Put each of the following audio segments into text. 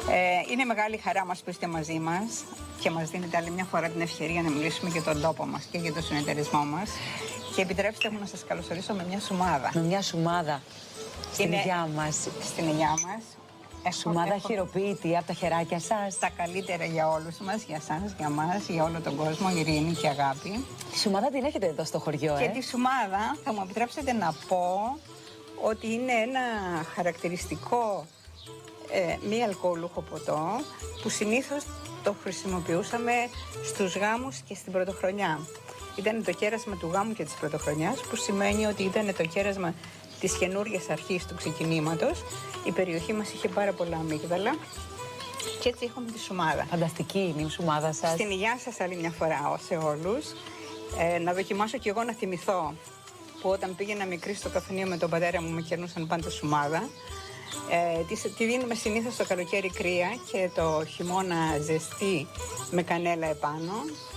Είναι μεγάλη χαρά μας που είστε μαζί μας και μας δίνετε άλλη μια φορά την ευκαιρία να μιλήσουμε για τον τόπο μας και για τον συνεταιρισμό μας. Και επιτρέψτε μου να σας καλωσορίσω με μια σουμάδα. Με μια σουμάδα στην υγειά μας. Στην υγειά μας. Σουμάδα χειροποίητη από τα χεράκια σας. Τα καλύτερα για όλους μας, για σας, για μας, για όλο τον κόσμο, ειρήνη και αγάπη. Τη σουμάδα την έχετε εδώ στο χωριό, Και τη σουμάδα θα μου επιτρέψετε να πω ότι είναι ένα χαρακτηριστικό μη αλκοολούχο ποτό που συνήθως το χρησιμοποιούσαμε στους γάμους και στην πρωτοχρονιά. Ήταν το κέρασμα του γάμου και της πρωτοχρονιάς, που σημαίνει ότι ήταν το κέρασμα της καινούργιας αρχής του ξεκινήματος. Η περιοχή μας είχε πάρα πολλά αμύγδαλα και έτσι έχουμε τη σουμάδα. Φανταστική είναι η σουμάδα σας. Στην υγειά σας άλλη μια φορά σε όλους. Να δοκιμάσω κι εγώ να θυμηθώ που όταν πήγαινα μικρή στο καφενείο με τον πατέρα μου με κερνούσαν πάντα σουμάδα. Τη δίνουμε συνήθως το καλοκαίρι κρύα και το χειμώνα ζεστή με κανέλα επάνω.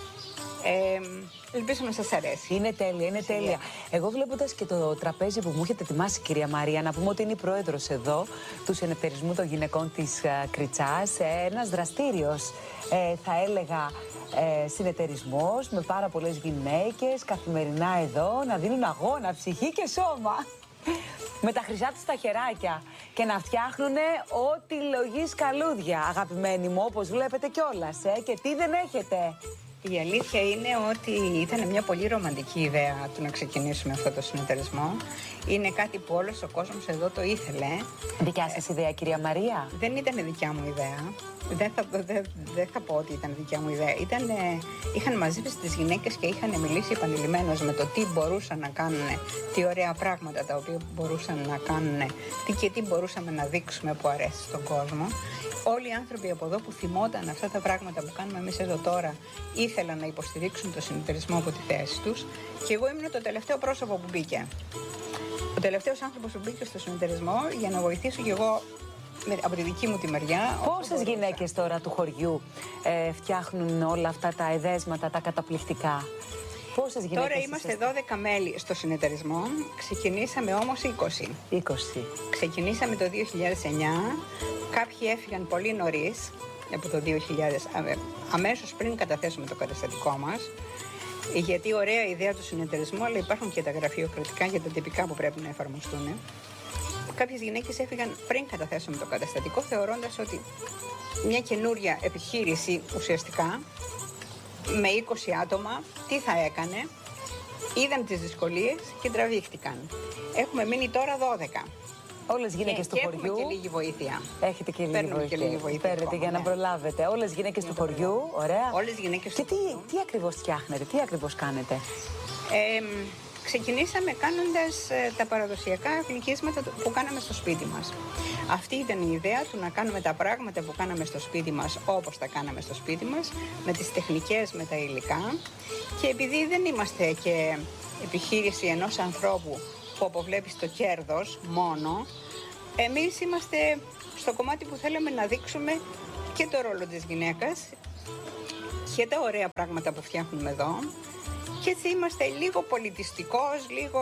Ελπίζω να σας αρέσει. Είναι τέλεια, είναι τέλεια. Εγώ βλέποντας και το τραπέζι που μου έχετε ετοιμάσει, κυρία Μαρία, να πούμε ότι είναι η πρόεδρος εδώ του Συνεταιρισμού των Γυναικών της Κριτσάς. Ένας δραστήριος, θα έλεγα, συνεταιρισμός με πάρα πολλές γυναίκες καθημερινά εδώ να δίνουν αγώνα, ψυχή και σώμα. Με τα χρυσά τους τα χεράκια και να φτιάχνουν ό,τι λογής καλούδια, αγαπημένοι μου, όπως βλέπετε κιόλας. Και τι δεν έχετε. Η αλήθεια είναι ότι ήταν μια πολύ ρομαντική ιδέα του να ξεκινήσουμε αυτό το συνεταιρισμό. Είναι κάτι που όλος ο κόσμος εδώ το ήθελε. Δικιά σας ιδέα, κυρία Μαρία? Δεν ήταν δικιά μου ιδέα. Δεν θα πω ότι ήταν δικιά μου ιδέα. Είχαν μαζέψει τις γυναίκες και είχαν μιλήσει επανειλημμένως με το τι μπορούσαν να κάνουν, τι ωραία πράγματα τα οποία μπορούσαν να κάνουν και τι μπορούσαμε να δείξουμε που αρέσει στον κόσμο. Όλοι οι άνθρωποι από εδώ που θυμόταν αυτά τα πράγματα που κάνουμε εμείς εδώ τώρα ήθελαν να υποστηρίξουν το συνεταιρισμό από τη θέση τους και εγώ ήμουν το τελευταίο πρόσωπο που μπήκε. Ο τελευταίος άνθρωπος που μπήκε στο συνεταιρισμό για να βοηθήσω κι εγώ από τη δική μου τη μεριά. Πόσες γυναίκες τώρα του χωριού φτιάχνουν όλα αυτά τα εδέσματα, τα καταπληκτικά? Πόσες γυναίκες? Τώρα είμαστε 12 μέλη στο συνεταιρισμό, ξεκινήσαμε όμως 20. 20. Ξεκινήσαμε το 2009, κάποιοι έφυγαν πολύ νωρίς από το 2000, αμέσως πριν καταθέσουμε το καταστατικό μας, γιατί ωραία ιδέα του συνεταιρισμού, αλλά υπάρχουν και τα γραφειοκρατικά και τα τυπικά που πρέπει να εφαρμοστούν. Κάποιες γυναίκες έφυγαν πριν καταθέσουμε το καταστατικό, θεωρώντας ότι μια καινούρια επιχείρηση ουσιαστικά με 20 άτομα τι θα έκανε, είδαν τις δυσκολίες και τραβήχτηκαν. Έχουμε μείνει τώρα 12. Όλες γυναίκες του χωριού. Έχουμε και λίγη βοήθεια. Έχετε και λίγη βοήθεια. Παίρνετε για να προλάβετε. Όλες γυναίκες του χωριού, ωραία. Όλες γυναίκες του χωριού. Τι ακριβώς φτιάχνετε, τι ακριβώς κάνετε? Ξεκινήσαμε κάνοντας τα παραδοσιακά γλυκίσματα που κάναμε στο σπίτι μας. Αυτή ήταν η ιδέα του να κάνουμε τα πράγματα που κάναμε στο σπίτι μας όπως τα κάναμε στο σπίτι μας, με τις τεχνικές, με τα υλικά. Και επειδή δεν είμαστε και επιχείρηση ενός ανθρώπου που αποβλέπει το κέρδος μόνο, εμείς είμαστε στο κομμάτι που θέλαμε να δείξουμε και το ρόλο της γυναίκας και τα ωραία πράγματα που φτιάχνουμε εδώ. Και έτσι είμαστε λίγο πολιτιστικός,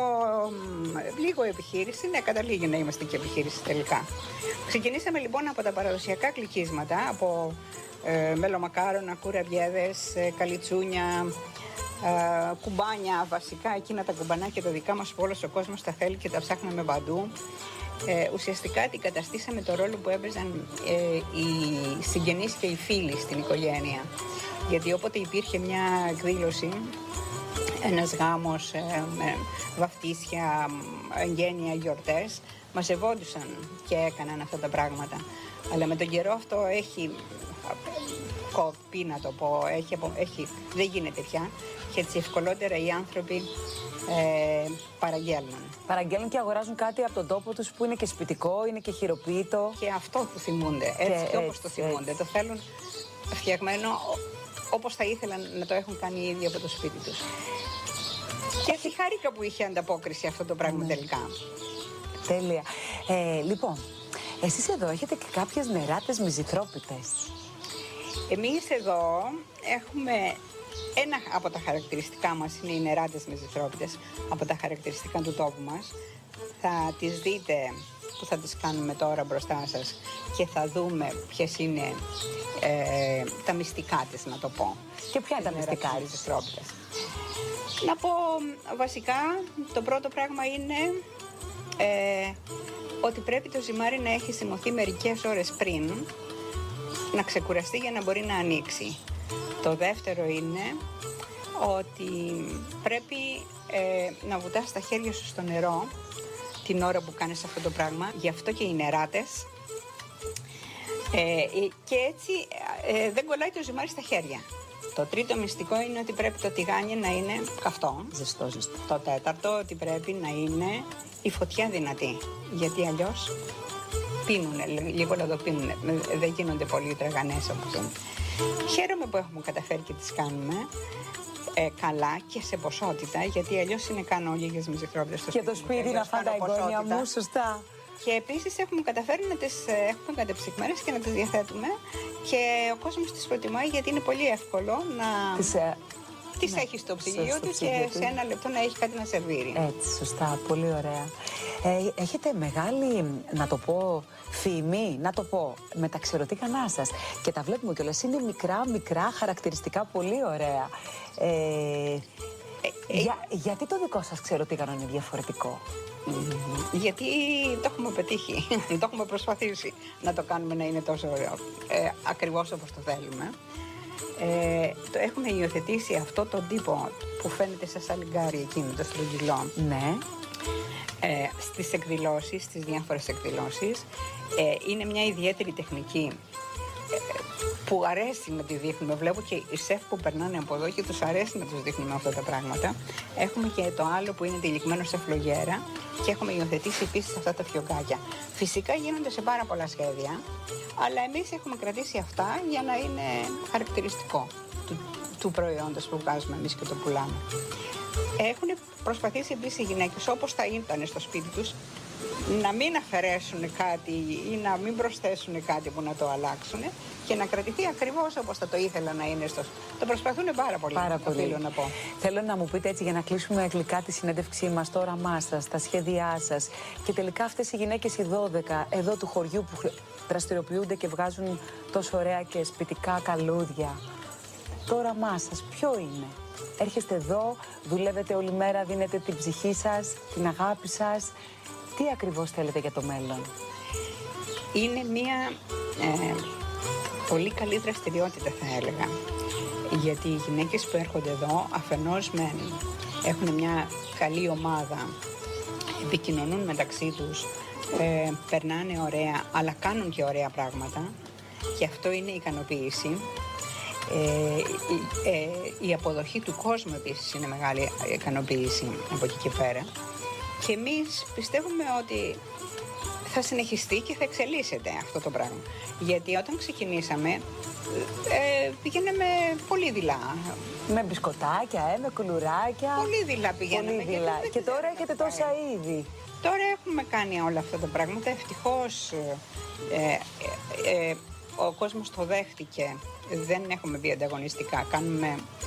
λίγο επιχείρηση. Ναι, καταλήγει να είμαστε και επιχείρηση τελικά. Ξεκινήσαμε λοιπόν από τα παραδοσιακά γλυκίσματα, από μελομακάρονα, κουραμπιέδες, καλιτσούνια, κουμπάνια, βασικά εκείνα τα κουμπανάκια τα δικά μας που όλος ο κόσμος τα θέλει και τα ψάχναμε παντού. Ουσιαστικά αντικαταστήσαμε το ρόλο που έπαιζαν οι συγγενείς και οι φίλοι στην οικογένεια. Γιατί όποτε υπήρχε μια εκδήλωση, ένας γάμος, βαφτίσια, εγγένεια, γιορτές, μαζευόντουσαν και έκαναν αυτά τα πράγματα. Αλλά με τον καιρό αυτό έχει κοπεί, να το πω, δεν γίνεται πια και έτσι ευκολότερα οι άνθρωποι παραγγέλνουν. Παραγγέλνουν και αγοράζουν κάτι από τον τόπο τους που είναι και σπιτικό, είναι και χειροποίητο. Και αυτό που θυμούνται, έτσι και όπως το θυμούνται. Το θέλουν φτιαγμένο όπως θα ήθελαν να το έχουν κάνει οι ίδιοι από το σπίτι τους. Και έτσι χάρηκα που είχε ανταπόκριση αυτό το πράγμα τελικά. Τέλεια. Λοιπόν, εσείς εδώ έχετε και κάποιες νεράτες μυζηθρόπιτες. Εμείς εδώ έχουμε ένα από τα χαρακτηριστικά μας είναι οι νεράτες μυζηθρόπιτες, από τα χαρακτηριστικά του τόπου μας. Θα τις δείτε που θα τις κάνουμε τώρα μπροστά σας και θα δούμε ποιες είναι τα μυστικά της, να το πω. Και ποια είναι τα μυστικά της τρόπιτας. Να πω βασικά, το πρώτο πράγμα είναι ότι πρέπει το ζυμάρι να έχει ζυμωθεί μερικές ώρες πριν, να ξεκουραστεί για να μπορεί να ανοίξει. Το δεύτερο είναι ότι πρέπει να βουτάς τα χέρια σου στο νερό την ώρα που κάνεις αυτό το πράγμα, γι' αυτό και οι νεράτες. Και έτσι δεν κολλάει το ζυμάρι στα χέρια. Το τρίτο μυστικό είναι ότι πρέπει το τηγάνι να είναι καυτό. Ζεστό. Το τέταρτο, ότι πρέπει να είναι η φωτιά δυνατή, γιατί αλλιώς πίνουνε, λίγο να το πίνουνε, δεν γίνονται πολύ τραγανές όπως είναι. Χαίρομαι που έχουμε καταφέρει και τις κάνουμε καλά και σε ποσότητα, γιατί αλλιώς είναι κάνω λίγες μυζικρόπιτες στο σπίτι. Και το σπίτι να φάνε τα εγγόνια μου, σωστά. Και επίσης έχουμε καταφέρει να τις έχουμε κατεψυγμένες και να τις διαθέτουμε και ο κόσμος τις προτιμάει, γιατί είναι πολύ εύκολο να τις έχει στο ψυγείο του και σε ένα λεπτό να έχει κάτι να σερβίρει. Έτσι, σωστά, πολύ ωραία. Έχετε μεγάλη, να το πω, φήμη, να το πω, με τα ξεροτήκανά σας. Και τα βλέπουμε κιόλας, είναι μικρά, χαρακτηριστικά, πολύ ωραία. Γιατί το δικό σας ξεροτήκανο είναι διαφορετικό? Γιατί το έχουμε πετύχει, το έχουμε προσπαθήσει να το κάνουμε να είναι τόσο ακριβώς όπως το θέλουμε. Το έχουμε υιοθετήσει αυτό τον τύπο που φαίνεται σαν σαλιγκάρι εκείνο το στρογγυλό. Ναι. Στις εκδηλώσεις, στις διάφορες εκδηλώσεις. Είναι μια ιδιαίτερη τεχνική που αρέσει να τη δείχνουμε. Βλέπω και οι σεφ που περνάνε από εδώ και τους αρέσει να τους δείχνουμε αυτά τα πράγματα. Έχουμε και το άλλο που είναι τυλιγμένο σε φλογέρα και έχουμε υιοθετήσει επίσης αυτά τα φιωγκάκια. Φυσικά γίνονται σε πάρα πολλά σχέδια, αλλά εμείς έχουμε κρατήσει αυτά για να είναι χαρακτηριστικό του προϊόντος που βγάζουμε εμείς και το πουλάμε. Έχουν προσπαθήσει επίσης οι γυναίκες, όπως θα ήταν στο σπίτι τους, να μην αφαιρέσουν κάτι ή να μην προσθέσουν κάτι που να το αλλάξουν και να κρατηθεί ακριβώς όπως θα το ήθελα να είναι στο. Το προσπαθούν πάρα πολύ. Οφείλω να πω. Θέλω να μου πείτε έτσι, για να κλείσουμε γλυκά τη συνέντευξή μας, το όραμά σας, τα σχέδιά σας και τελικά αυτές οι γυναίκες οι 12 εδώ του χωριού που δραστηριοποιούνται και βγάζουν τόσο ωραία και σπιτικά καλούδια. Το όραμά σας ποιο είναι? Έρχεστε εδώ, δουλεύετε όλη μέρα, δίνετε την ψυχή σας, την αγάπη σας. Τι ακριβώς θέλετε για το μέλλον? Είναι μια πολύ καλή δραστηριότητα, θα έλεγα. Γιατί οι γυναίκες που έρχονται εδώ αφενός έχουν μια καλή ομάδα, επικοινωνούν μεταξύ τους, περνάνε ωραία, αλλά κάνουν και ωραία πράγματα και αυτό είναι η ικανοποίηση. Η αποδοχή του κόσμου επίσης είναι μεγάλη ικανοποίηση από εκεί και πέρα. Και εμείς πιστεύουμε ότι θα συνεχιστεί και θα εξελίσσεται αυτό το πράγμα. Γιατί όταν ξεκινήσαμε πηγαίναμε πολύ δειλά. Με μπισκοτάκια, με κουλουράκια. Πολύ δειλά πηγαίναμε. Πολύ δειλά. Και τώρα έχετε τόσα είδη. Τώρα έχουμε κάνει όλα αυτά τα πράγματα. Ευτυχώς ο κόσμος το δέχτηκε. Δεν έχουμε μπει ανταγωνιστικά. Κάνουμε